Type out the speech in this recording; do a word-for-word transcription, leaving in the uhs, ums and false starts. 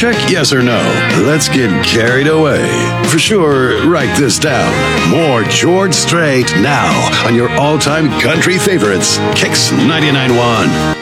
check, yes or no? Let's get carried away. For sure, write this down. More George Strait now on your all-time country favorites, Kicks ninety-nine point one.